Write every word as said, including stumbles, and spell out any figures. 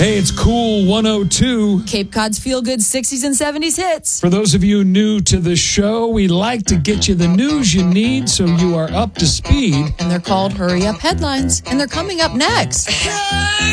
Hey, it's Cool one oh two. Cape Cod's feel-good sixties and seventies hits. For those of you new to the show, we like to get you the news you need so you are up to speed. And they're called Hurry Up Headlines, and they're coming up next.